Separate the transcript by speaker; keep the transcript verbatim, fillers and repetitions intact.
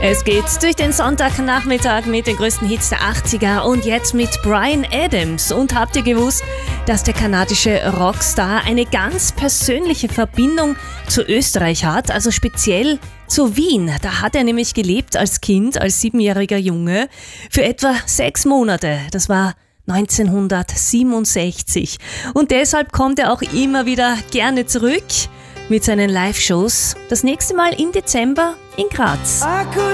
Speaker 1: Es geht durch den Sonntagnachmittag mit den größten Hits der achtziger und jetzt mit Bryan Adams. Und habt ihr gewusst, dass der kanadische Rockstar eine ganz persönliche Verbindung zu Österreich hat, also speziell zu Wien? Da hat er nämlich gelebt als Kind, als siebenjähriger Junge, für etwa sechs Monate. Das war neunzehnhundertsiebenundsechzig. Und deshalb kommt er auch immer wieder gerne zurück mit seinen Live-Shows. Das nächste Mal im Dezember in Graz.